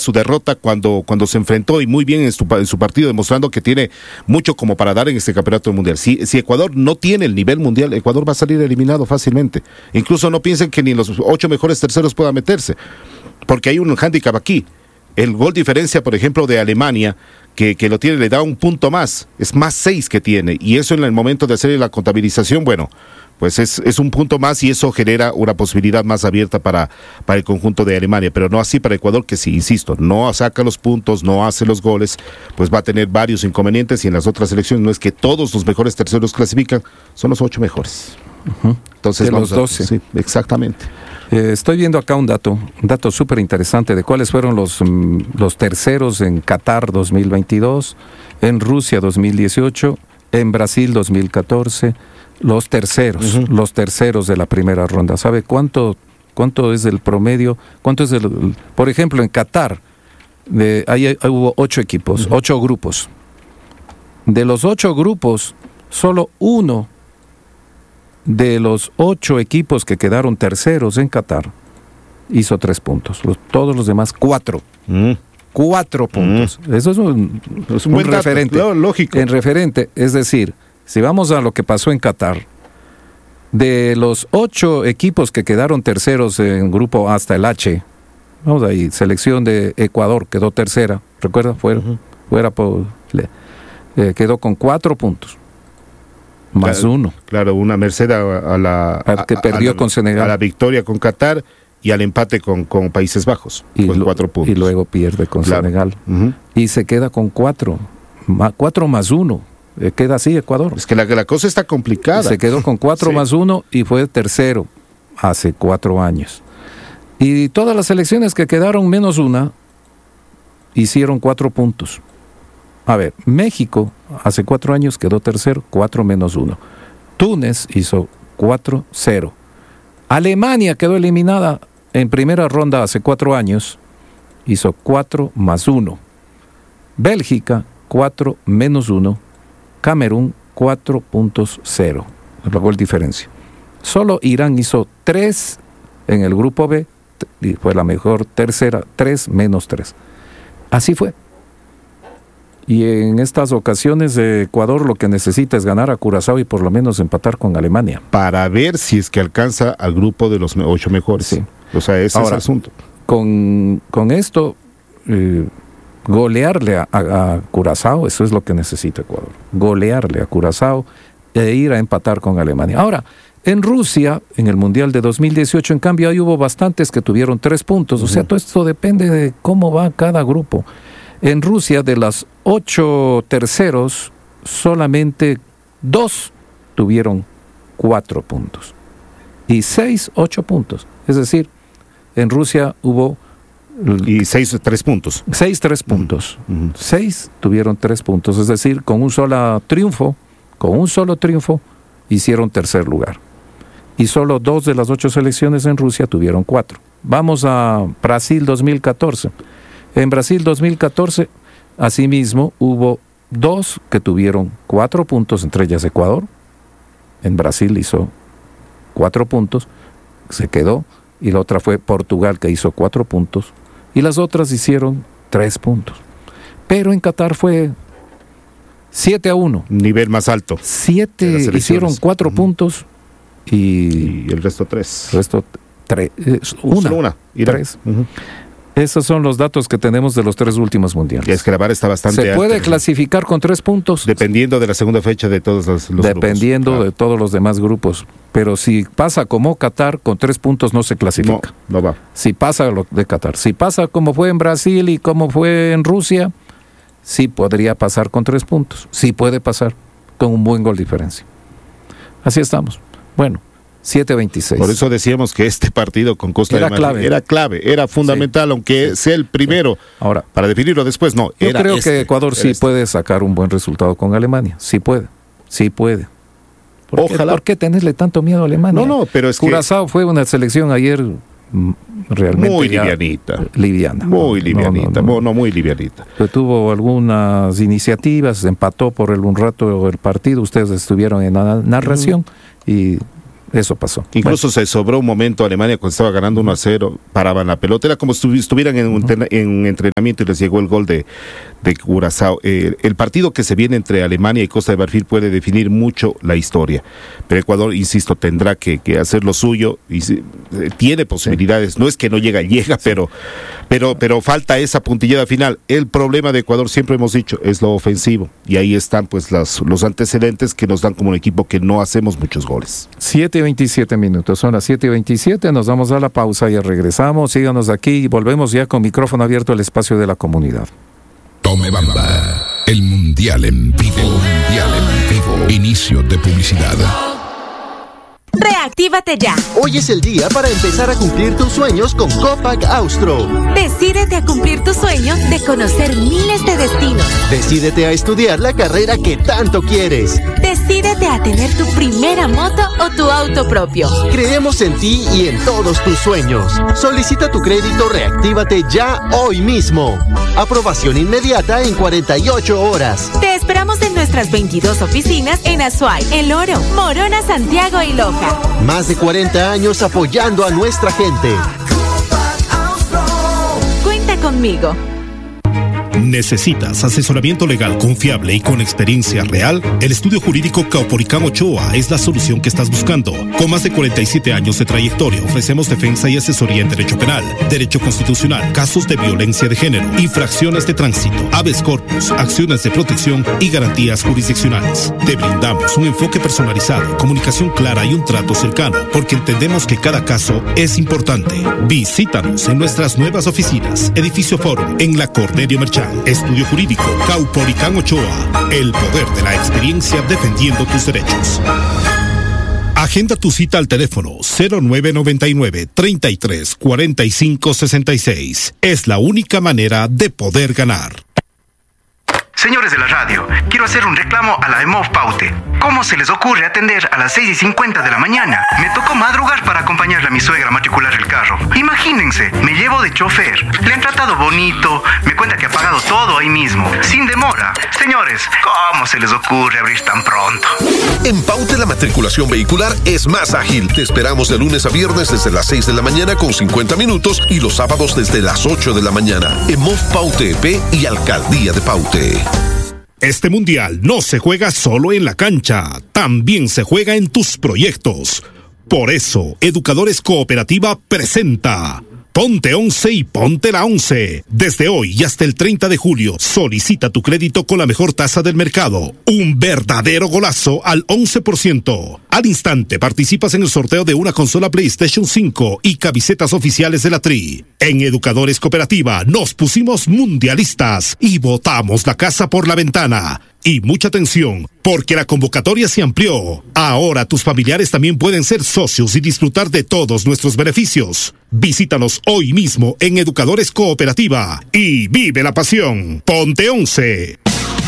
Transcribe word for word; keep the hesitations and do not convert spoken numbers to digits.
su derrota cuando, cuando se enfrentó y muy bien en su, en su partido, demostrando que tiene mucho como para dar en este campeonato mundial. Si, si Ecuador no tiene el nivel mundial, Ecuador va a salir eliminado fácilmente. Incluso no piensen que ni los ocho mejores terceros puedan meterse, porque hay un hándicap aquí. El gol diferencia, por ejemplo, de Alemania, que, que lo tiene, le da un punto más, es más seis que tiene, y eso en el momento de hacer la contabilización, bueno, pues es, es un punto más y eso genera una posibilidad más abierta para, para el conjunto de Alemania, pero no así para Ecuador, que sí, insisto, no saca los puntos, no hace los goles, pues va a tener varios inconvenientes, y en las otras elecciones no es que todos los mejores terceros clasifican, son los ocho mejores. Uh-huh. Entonces, de los doce. A, sí, exactamente. Eh, estoy viendo acá un dato, un dato súper interesante de cuáles fueron los, um, los terceros en Qatar dos mil veintidós, en Rusia dos mil dieciocho, en Brasil dos mil catorce, los terceros, uh-huh. los terceros de la primera ronda. ¿Sabe cuánto, cuánto es el promedio? ¿Cuánto es el, por ejemplo, en Qatar, de, ahí, ahí hubo ocho equipos, uh-huh. ocho grupos. De los ocho grupos, solo uno de los ocho equipos que quedaron terceros en Qatar hizo tres puntos. Los, todos los demás, cuatro. Mm. Cuatro puntos. Mm. Eso es un, es un, un referente. Dato, lógico. En referente, es decir, si vamos a lo que pasó en Qatar, de los ocho equipos que quedaron terceros en grupo hasta el H, vamos ahí, selección de Ecuador quedó tercera, ¿recuerda? Fuera, uh-huh. fuera por, eh, quedó con cuatro puntos. Más claro, uno. Claro, una merced a, a la... A, que perdió a la, con Senegal. A la victoria con Qatar y al empate con, con Países Bajos, y con lo, cuatro puntos. Y luego pierde con claro. Senegal. Uh-huh. Y se queda con cuatro. Ma, cuatro más uno. Eh, queda así Ecuador. Es que la, la cosa está complicada. Se quedó con cuatro sí. más uno y fue tercero hace cuatro años. Y todas las selecciones que quedaron menos una hicieron cuatro puntos. A ver, México hace cuatro años quedó tercero, cuatro menos uno. Túnez hizo cuatro cero. Alemania quedó eliminada en primera ronda hace cuatro años, hizo cuatro más uno. Bélgica, cuatro menos uno. Camerún, cuatro puntos cero. La gol diferencia. Solo Irán hizo tres en el grupo B, y fue la mejor tercera, tres menos tres. Así fue. Y en estas ocasiones de Ecuador lo que necesita es ganar a Curazao y por lo menos empatar con Alemania. Para ver si es que alcanza al grupo de los ocho mejores. Sí. O sea, ese Ahora, es el asunto. Con, con esto, eh, golearle a, a, a Curazao, eso es lo que necesita Ecuador. Golearle a Curazao e ir a empatar con Alemania. Ahora, en Rusia, en el Mundial de dos mil dieciocho, en cambio, ahí hubo bastantes que tuvieron tres puntos. O sea, uh-huh. todo esto depende de cómo va cada grupo. En Rusia, de las ocho terceros, solamente dos tuvieron cuatro puntos. Y seis, ocho puntos. Es decir, en Rusia hubo... Y seis, tres puntos. Seis, tres puntos. Uh-huh. Seis tuvieron tres puntos. Es decir, con un solo triunfo, con un solo triunfo, hicieron tercer lugar. Y solo dos de las ocho selecciones en Rusia tuvieron cuatro. Vamos a Brasil dos mil catorce. En Brasil dos mil catorce, asimismo, hubo dos que tuvieron cuatro puntos, entre ellas Ecuador. En Brasil hizo cuatro puntos, se quedó, y la otra fue Portugal, que hizo cuatro puntos, y las otras hicieron tres puntos. Pero en Qatar fue siete a uno. Nivel más alto. Siete hicieron cuatro uh-huh. puntos y, y el resto tres. El resto tres. Eh, una. Solo una. Irán. Tres. Uh-huh. Esos son los datos que tenemos de los tres últimos mundiales. Y es que la vara está bastante alta. ¿Se puede alta, clasificar con tres puntos? Dependiendo de la segunda fecha de todos los, los Dependiendo grupos. de claro. todos los demás grupos. Pero si pasa como Qatar, con tres puntos no se clasifica. No, no va. Si pasa lo de Qatar. Si pasa como fue en Brasil y como fue en Rusia, sí podría pasar con tres puntos. Sí puede pasar con un buen gol diferencia. Así estamos. Bueno. siete veintiséis. Por eso decíamos que este partido con Costa era de Marfil clave. era clave, era fundamental, sí. aunque sí. sea el primero. Sí. Ahora, para definirlo después, no. Yo era creo este, que Ecuador sí este. puede sacar un buen resultado con Alemania. Sí puede, sí puede. ¿Por Ojalá. Qué, ¿Por qué tenerle tanto miedo a Alemania? No, no, pero es Curazao que... fue una selección ayer realmente muy livianita. Liviana. Muy livianita, no, no, no. no muy livianita. Tuvo algunas iniciativas, empató por el, un rato el partido, ustedes estuvieron en la narración mm. y Eso pasó. Incluso bueno. se sobró un momento Alemania cuando estaba ganando uno a cero, paraban la pelota, era como si estuvieran en un, uh-huh. en un entrenamiento y les llegó el gol de, de Curazao. Eh, el partido que se viene entre Alemania y Costa de Marfil puede definir mucho la historia, pero Ecuador, insisto, tendrá que, que hacer lo suyo y eh, tiene posibilidades, sí. no es que no llega, llega, sí. pero, pero, pero falta esa puntillada final. El problema de Ecuador, siempre hemos dicho, es lo ofensivo, y ahí están pues las, los antecedentes que nos dan como un equipo que no hacemos muchos goles. siete y veintisiete minutos, son las siete y veintisiete, nos vamos a la pausa y regresamos, síganos aquí y volvemos ya con micrófono abierto al espacio de la comunidad. Tome Bamba, el Mundial en vivo, el Mundial en vivo, inicio de publicidad. Reactívate ya. Hoy es el día para empezar a cumplir tus sueños con Copac Austro. Decídete a cumplir tu sueño de conocer miles de destinos. Decídete a estudiar la carrera que tanto quieres. Decídete a tener tu primera moto o tu auto propio. Creemos en ti y en todos tus sueños. Solicita tu crédito Reactívate ya hoy mismo. Aprobación inmediata en cuarenta y ocho horas. Te esperamos en nuestras veintidós oficinas en Azuay, El Oro, Morona, Santiago y Loja. Más de cuarenta años apoyando a nuestra gente. Cuenta conmigo. ¿Necesitas asesoramiento legal confiable y con experiencia real? El estudio jurídico Caupolicán Ochoa es la solución que estás buscando. Con más de cuarenta y siete años de trayectoria, ofrecemos defensa y asesoría en derecho penal, derecho constitucional, casos de violencia de género, infracciones de tránsito, habeas corpus, acciones de protección y garantías jurisdiccionales. Te brindamos un enfoque personalizado, comunicación clara y un trato cercano, porque entendemos que cada caso es importante. Visítanos en nuestras nuevas oficinas, Edificio Forum, en la Cornelio Merchán. Estudio Jurídico Caupolicán Ochoa, el poder de la experiencia defendiendo tus derechos. Agenda tu cita al teléfono cero nueve noventa y nueve, treinta y tres, cuarenta y cinco, sesenta y seis. Es la única manera de poder ganar. Señores de la radio, quiero hacer un reclamo a la EMOV Paute. ¿Cómo se les ocurre atender a las seis y cincuenta de la mañana? Me tocó madrugar para acompañarle a mi suegra a matricular el carro. Imagínense, me llevo de chofer, le han tratado bonito, me cuenta que ha pagado todo ahí mismo, sin demora. Señores, ¿cómo se les ocurre abrir tan pronto? En Paute la matriculación vehicular es más ágil. Te esperamos de lunes a viernes desde las seis de la mañana con cincuenta minutos y los sábados desde las ocho de la mañana. EMOV Paute E P y Alcaldía de Paute. Este mundial no se juega solo en la cancha, también se juega en tus proyectos. Por eso, Educadores Cooperativa presenta Ponte once y ponte la once. Desde hoy y hasta el treinta de julio, solicita tu crédito con la mejor tasa del mercado. Un verdadero golazo al once por ciento. Al instante participas en el sorteo de una consola PlayStation cinco y camisetas oficiales de la Tri. En Educadores Cooperativa nos pusimos mundialistas y botamos la casa por la ventana. Y mucha atención, porque la convocatoria se amplió. Ahora tus familiares también pueden ser socios y disfrutar de todos nuestros beneficios. Visítanos hoy mismo en Educadores Cooperativa y vive la pasión. Ponte once.